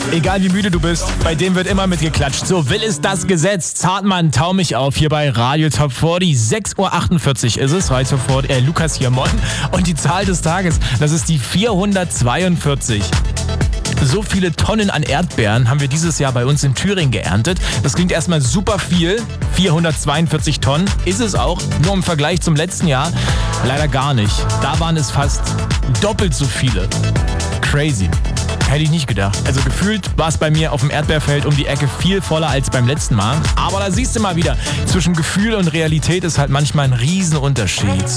Egal wie müde du bist, bei dem wird immer mitgeklatscht. So will es das Gesetz. Zartmann, tau mich auf hier bei Radio Top 40. 6.48 Uhr ist es. Radio Top 40, Lukas hier, moin. Und die Zahl des Tages, das ist die 442. So viele Tonnen an Erdbeeren haben wir dieses Jahr bei uns in Thüringen geerntet. Das klingt erstmal super viel. 442 Tonnen ist es auch. Nur im Vergleich zum letzten Jahr leider gar nicht. Da waren es fast doppelt so viele. Crazy. Hätte ich nicht gedacht. Also gefühlt war es bei mir auf dem Erdbeerfeld um die Ecke viel voller als beim letzten Mal. Aber da siehst du mal wieder, zwischen Gefühl und Realität ist halt manchmal ein Riesenunterschied.